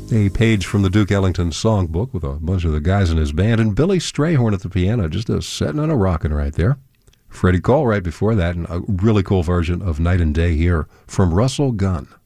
A page from the Duke Ellington songbook with a bunch of the guys in his band, and Billy Strayhorn at the piano, just a setting and a rocking right there. Freddie Cole right before that, and a really cool version of Night and Day here from Russell Gunn.